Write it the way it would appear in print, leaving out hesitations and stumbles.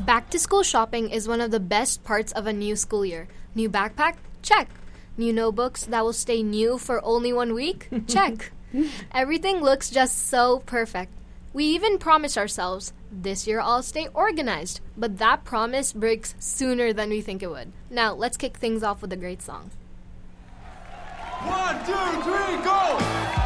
Back to school shopping is one of the best parts of a new school year. New backpack? Check. New notebooks that will stay new for only 1 week? Check. Everything looks just so perfect. We even promise ourselves, this year I'll stay organized. But that promise breaks sooner than we think it would. Now, let's kick things off with a great song. 1, 2, 3, go!